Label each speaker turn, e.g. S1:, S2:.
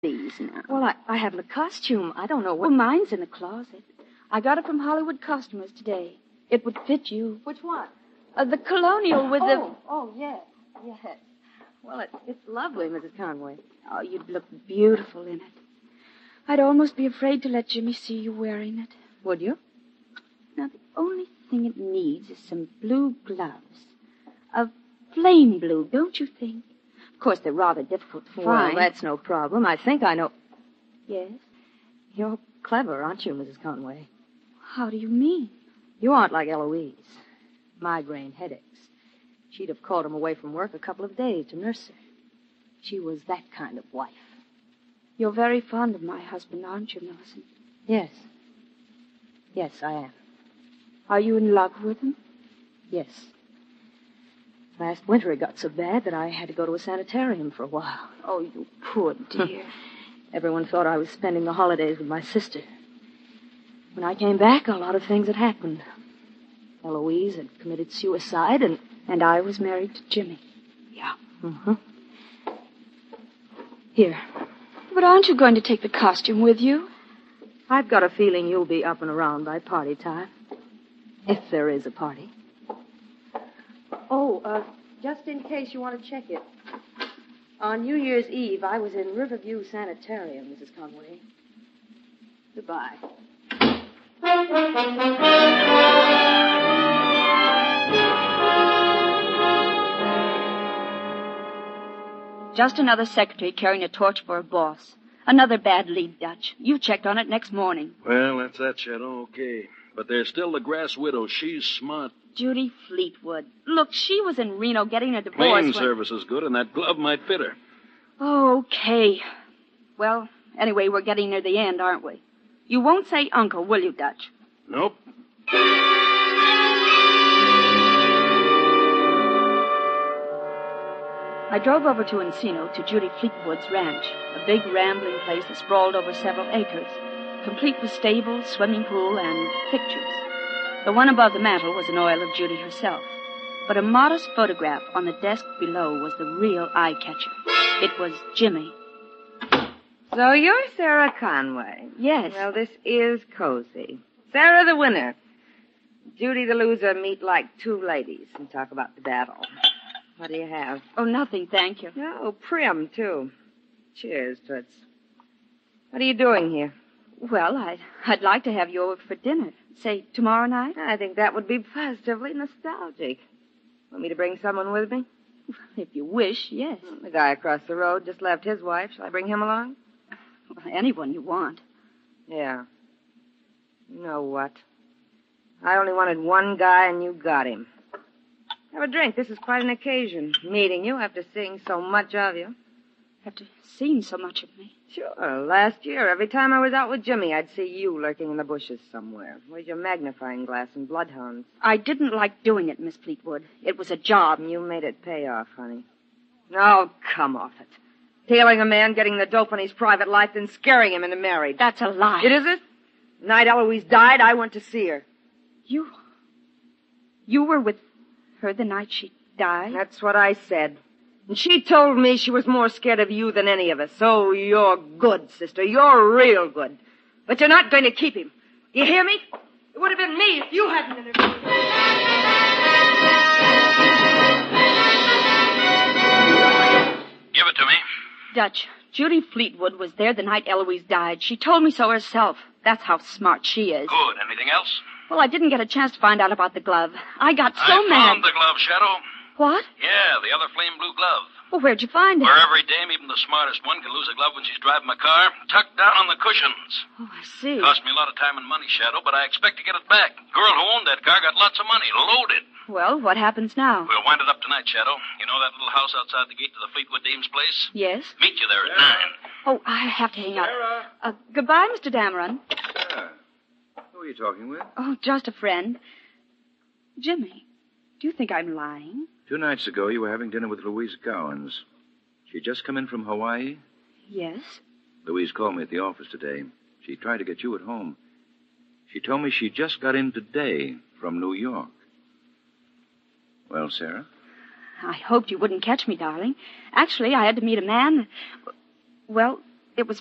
S1: Please, now.
S2: Well, I haven't a costume. I don't know
S1: Well,
S2: what...
S1: mine's in the closet. I got it from Hollywood Costumers today. It would fit you.
S2: Which one?
S1: The colonial with the...
S2: Oh, yes. Yes. Well, it's lovely, Mrs. Conway.
S1: Oh, you'd look beautiful in it. I'd almost be afraid to let Jimmy see you wearing it.
S2: Would you?
S1: Now, the only thing it needs is some blue gloves. A flame blue, don't you think? Of course, they're rather difficult to find.
S2: Well, that's no problem. I think I know...
S1: Yes?
S2: You're clever, aren't you, Mrs. Conway?
S1: How do you mean?
S2: You aren't like Eloise. Migraine headaches. She'd have called him away from work a couple of days to nurse her. She was that kind of wife.
S1: You're very fond of my husband, aren't you, Millicent?
S2: Yes. Yes, I am.
S1: Are you in love with him?
S2: Yes. Last winter it got so bad that I had to go to a sanitarium for a while.
S1: Oh, you poor dear.
S2: Everyone thought I was spending the holidays with my sister. When I came back, a lot of things had happened. Eloise had committed suicide,
S1: and I was married to Jimmy.
S2: Yeah. Mm-hmm.
S1: Here. But aren't you going to take the costume with you?
S2: I've got a feeling you'll be up and around by party time. If there is a party. Oh, just in case you want to check it. On New Year's Eve, I was in Riverview Sanitarium, Mrs. Conway. Goodbye.
S1: Just another secretary carrying a torch for a boss. Another bad lead, Dutch. You checked on it next morning.
S3: Well, that's that, Shadow. Okay. But there's still the grass widow. She's smart.
S1: Judy Fleetwood. Look, she was in Reno getting a divorce.
S3: Cleaning service is good, and that glove might fit her.
S1: Okay. Well, anyway, we're getting near the end, aren't we? You won't say uncle, will you, Dutch?
S3: Nope.
S1: I drove over to Encino to Judy Fleetwood's ranch, a big rambling place that sprawled over several acres, complete with stables, swimming pool, and pictures. The one above the mantel was an oil of Judy herself, but a modest photograph on the desk below was the real eye-catcher. It was Jimmy.
S4: So you're Sarah Conway.
S1: Yes.
S4: Well, this is cozy. Sarah the winner. Judy the loser meet like two ladies and talk about the battle. What do you have?
S1: Oh, nothing, thank you.
S4: Oh, prim, too. Cheers, Toots. What are you doing here?
S1: Well, I'd like to have you over for dinner. Say, tomorrow night?
S4: I think that would be positively nostalgic. Want me to bring someone with me?
S1: If you wish, yes.
S4: The guy across the road just left his wife. Shall I bring him along?
S1: Well, anyone you want.
S4: Yeah. You know what? I only wanted one guy, and you got him. Have a drink. This is quite an occasion, meeting you after seeing so much of you.
S1: After seeing so much of me?
S4: Sure. Last year, every time I was out with Jimmy, I'd see you lurking in the bushes somewhere. Where's your magnifying glass and bloodhounds?
S1: I didn't like doing it, Miss Fleetwood. It was a job.
S4: And you made it pay off, honey. Oh, come off it. Tailing a man, getting the dope on his private life, then scaring him into marriage.
S1: That's a lie.
S4: It isn't? The night Eloise died, I went to see her.
S1: You were with her the night she died?
S4: That's what I said. And she told me she was more scared of you than any of us. Oh, you're good, sister. You're real good. But you're not going to keep him. You hear me? It would have been me if you hadn't interfered.
S3: Give it to me.
S1: Dutch, Judy Fleetwood was there the night Eloise died. She told me so herself. That's how smart she is.
S3: Good. Anything else?
S1: Well, I didn't get a chance to find out about the glove. I got so
S3: I
S1: mad.
S3: found the glove, Shadow.
S1: What?
S3: Yeah, the other flame blue glove.
S1: Well, where'd you find it?
S3: Where every dame, even the smartest one, can lose a glove when she's driving a car. Tucked down on the cushions.
S1: Oh, I see.
S3: Cost me a lot of time and money, Shadow, but I expect to get it back. Girl who owned that car got lots of money, loaded.
S1: Well, what happens now?
S3: We'll wind it up tonight, Shadow. You know that little house outside the gate to the Fleetwood dame's place?
S1: Yes?
S3: Meet you there at 9.
S1: Oh, I have to hang up. Goodbye, Mr. Dameron.
S5: Sarah, who are you talking with?
S1: Oh, just a friend. Jimmy, do you think I'm lying?
S5: 2 nights ago, you were having dinner with Louise Gowans. She'd just come in from Hawaii.
S1: Yes?
S5: Louise called me at the office today. She tried to get you at home. She told me she just got in today from New York. Well, Sarah?
S1: I hoped you wouldn't catch me, darling. Actually, I had to meet a man. Well,